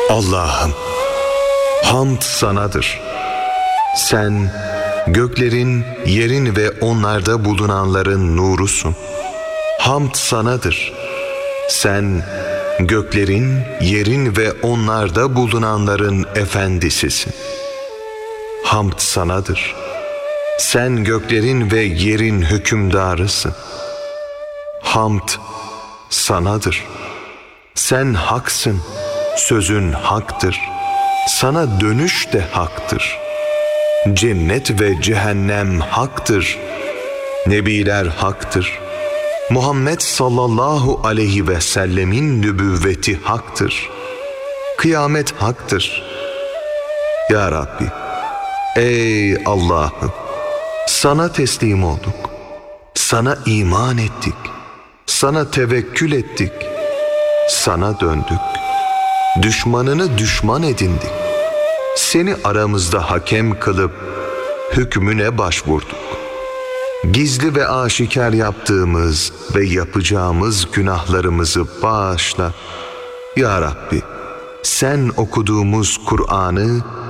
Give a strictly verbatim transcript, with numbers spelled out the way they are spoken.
Allah'ım, hamd sanadır. Sen göklerin, yerin ve onlarda bulunanların nurusun. Hamd sanadır. Sen göklerin, yerin ve onlarda bulunanların efendisisin. Hamd sanadır. Sen göklerin ve yerin hükümdarısın. Hamd sanadır. Sen haksın, sözün haktır. Sana dönüş de haktır. Cennet ve cehennem haktır. Nebiler haktır. Muhammed sallallahu aleyhi ve sellemin nübüvveti haktır. Kıyamet haktır. Ya Rabbi, ey Allah'ım, sana teslim olduk. Sana iman ettik. Sana tevekkül ettik. Sana döndük. Düşmanını düşman edindik. Seni aramızda hakem kılıp hükmüne başvurduk. Gizli ve aşikar yaptığımız ve yapacağımız günahlarımızı bağışla. Ya Rabbi, sen okuduğumuz Kur'an'ı